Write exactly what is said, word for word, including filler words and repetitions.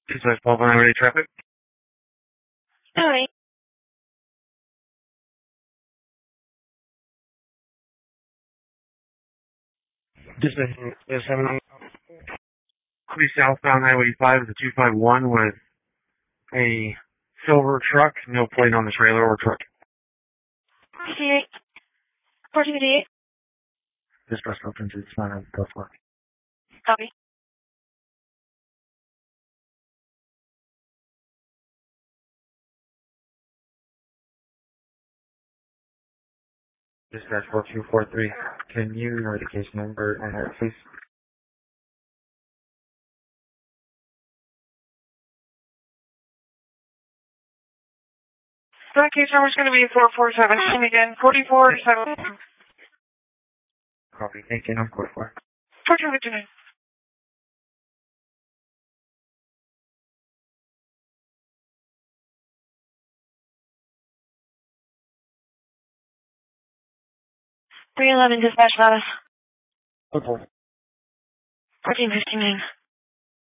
Dispatch twelve one ready traffic. Alright. Dispatch is seven. Clear southbound Highway five is a two five one with a silver truck, no plate on the trailer or truck. fifty-eight. fourteen fifty-eight. Dispatch opens, it's not a go for it. Copy. Dispatch four two four three, can you know the case number and her please? That case number is going to be four four seven. And again, forty-four seven. Copy, thank you, I'm code for. fourteen fifty-nine. three eleven dispatch status. Okay. fourteen fifty-nine.